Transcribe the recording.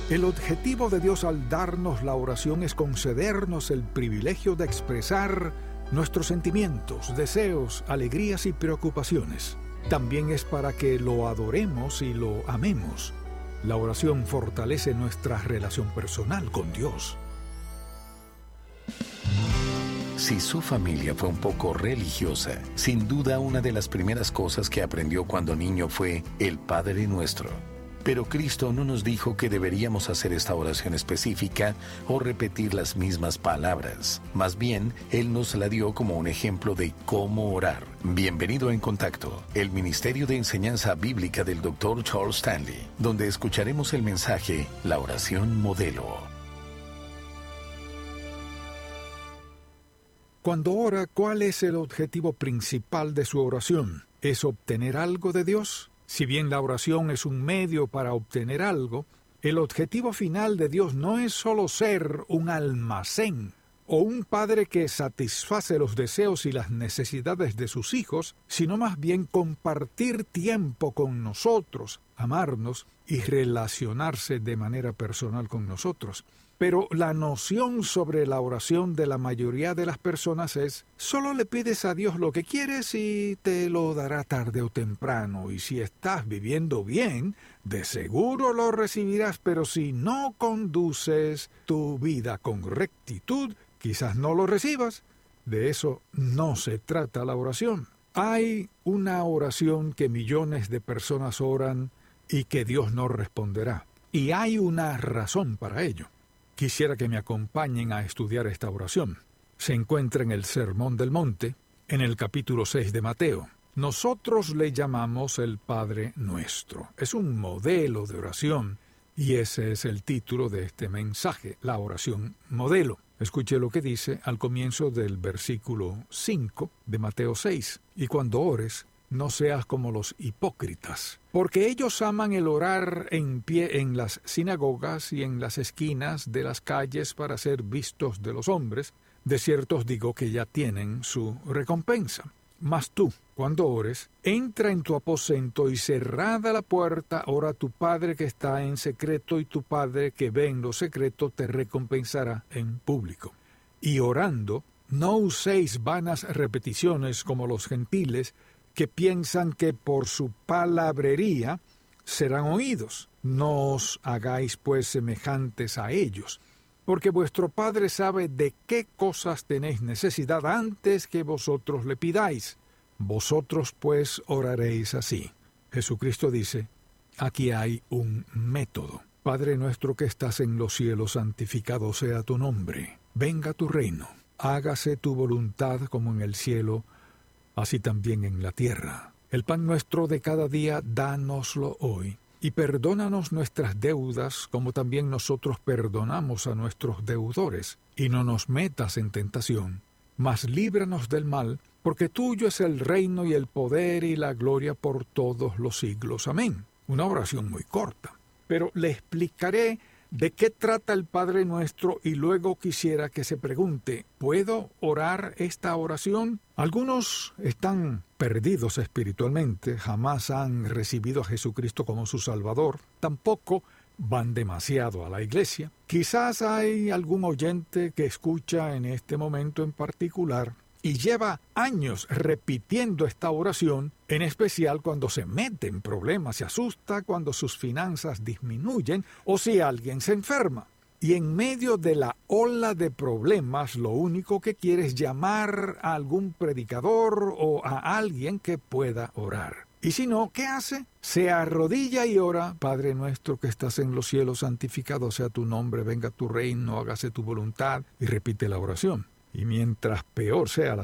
El objetivo de Dios al darnos la oración es concedernos el privilegio de expresar nuestros sentimientos, deseos, alegrías y preocupaciones. También es para que lo adoremos y lo amemos. La oración fortalece nuestra relación personal con Dios. Si su familia fue un poco religiosa, sin duda una de las primeras cosas que aprendió cuando niño fue el Padre Nuestro. Pero Cristo no nos dijo que deberíamos hacer esta oración específica o repetir las mismas palabras. Más bien, Él nos la dio como un ejemplo de cómo orar. Bienvenido a En Contacto, el Ministerio de Enseñanza Bíblica del Dr. Charles Stanley, donde escucharemos el mensaje, la oración modelo. Cuando ora, ¿cuál es el objetivo principal de su oración? ¿Es obtener algo de Dios? Si bien la oración es un medio para obtener algo, el objetivo final de Dios no es solo ser un almacén o un padre que satisface los deseos y las necesidades de sus hijos, sino más bien compartir tiempo con nosotros, amarnos y relacionarse de manera personal con nosotros. Pero la noción sobre la oración de la mayoría de las personas es: solo le pides a Dios lo que quieres y te lo dará tarde o temprano, y si estás viviendo bien, de seguro lo recibirás, pero si no conduces tu vida con rectitud, quizás no lo recibas. De eso no se trata la oración. Hay una oración que millones de personas oran y que Dios no responderá, y hay una razón para ello. Quisiera que me acompañen a estudiar esta oración. Se encuentra en el Sermón del Monte, en el capítulo 6 de Mateo. Nosotros le llamamos el Padre Nuestro. Es un modelo de oración, y ese es el título de este mensaje, la oración modelo. Escuche lo que dice al comienzo del versículo 5 de Mateo 6. Y cuando ores, no seas como los hipócritas, porque ellos aman el orar en pie en las sinagogas y en las esquinas de las calles para ser vistos de los hombres. De cierto os digo que ya tienen su recompensa. Mas tú, cuando ores, entra en tu aposento y cerrada la puerta, ora a tu Padre que está en secreto, y tu Padre que ve en lo secreto te recompensará en público. Y orando, no uséis vanas repeticiones como los gentiles, que piensan que por su palabrería serán oídos. No os hagáis pues semejantes a ellos, porque vuestro Padre sabe de qué cosas tenéis necesidad antes que vosotros le pidáis. Vosotros pues oraréis así. Jesucristo dice, aquí hay un método. Padre nuestro que estás en los cielos, santificado sea tu nombre. Venga tu reino. Hágase tu voluntad como en el cielo, así también en la tierra. El pan nuestro de cada día, dánoslo hoy. Y perdónanos nuestras deudas, como también nosotros perdonamos a nuestros deudores. Y no nos metas en tentación, mas líbranos del mal, porque tuyo es el reino y el poder y la gloria por todos los siglos. Amén. Una oración muy corta, pero le explicaré de qué trata el Padre Nuestro, y luego quisiera que se pregunte, ¿puedo orar esta oración? Algunos están perdidos espiritualmente, jamás han recibido a Jesucristo como su Salvador, tampoco van demasiado a la iglesia. Quizás hay algún oyente que escucha en este momento en particular y lleva años repitiendo esta oración, en especial cuando se mete en problemas, se asusta cuando sus finanzas disminuyen o si alguien se enferma. Y en medio de la ola de problemas, lo único que quiere es llamar a algún predicador o a alguien que pueda orar. Y si no, ¿qué hace? Se arrodilla y ora: Padre nuestro que estás en los cielos, santificado sea tu nombre, venga tu reino, hágase tu voluntad, y repite la oración. Y mientras peor sea la